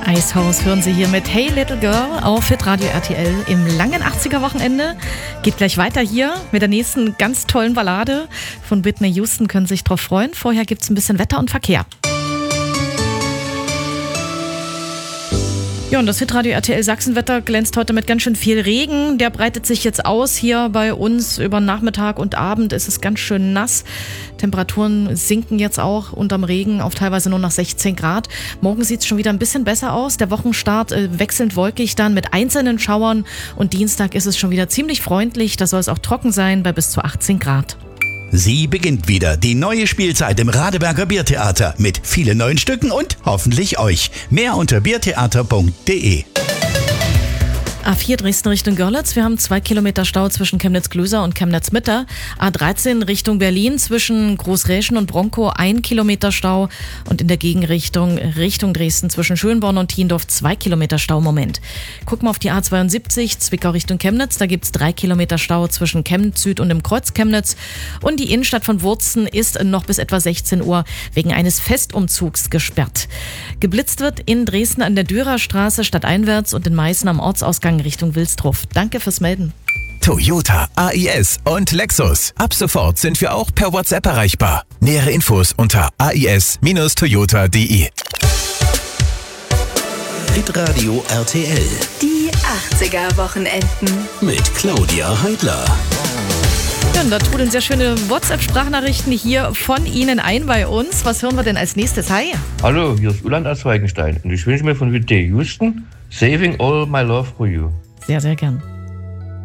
Icehouse hören Sie hier mit Hey Little Girl auf Hitradio RTL im langen 80er-Wochenende. Geht gleich weiter hier mit der nächsten ganz tollen Ballade von Whitney Houston. Können Sie sich drauf freuen. Vorher gibt es ein bisschen Wetter und Verkehr. Ja, und das Hitradio RTL Sachsenwetter glänzt heute mit ganz schön viel Regen. Der breitet sich jetzt aus. Hier bei uns über Nachmittag und Abend ist es ganz schön nass. Temperaturen sinken jetzt auch unterm Regen auf teilweise nur noch 16 Grad. Morgen sieht es schon wieder ein bisschen besser aus. Der Wochenstart wechselnd wolkig dann mit einzelnen Schauern. Und Dienstag ist es schon wieder ziemlich freundlich. Da soll es auch trocken sein bei bis zu 18 Grad. Sie beginnt wieder, die neue Spielzeit im Radeberger Biertheater mit vielen neuen Stücken und hoffentlich euch. Mehr unter biertheater.de. A4 Dresden Richtung Görlitz. Wir haben 2 Kilometer Stau zwischen Chemnitz-Glöser und Chemnitz-Mitte. A13 Richtung Berlin zwischen Großräschen und Bronkow 1 Kilometer Stau. Und in der Gegenrichtung Richtung Dresden zwischen Schönborn und Thiendorf 2 Kilometer Stau. Moment. Gucken wir auf die A72 Zwickau Richtung Chemnitz. Da gibt es 3 Kilometer Stau zwischen Chemnitz Süd und dem Kreuz Chemnitz. Und die Innenstadt von Wurzen ist noch bis etwa 16 Uhr wegen eines Festumzugs gesperrt. Geblitzt wird in Dresden an der Dürerstraße stadteinwärts und in Meißen am Ortsausgang Richtung Wilsdruff. Danke fürs Melden. Toyota, AIS und Lexus. Ab sofort sind wir auch per WhatsApp erreichbar. Nähere Infos unter ais-toyota.de. Hitradio RTL Die 80er-Wochenenden. mit Claudia Heidler. Ja, und da trudeln sehr schöne WhatsApp-Sprachnachrichten hier von Ihnen ein bei uns. Was hören wir denn als nächstes? Hi. Hallo, hier ist Uland aus Weigenstein und ich wünsche mir von Whitney Houston Saving All My Love for You. Sehr, sehr gern.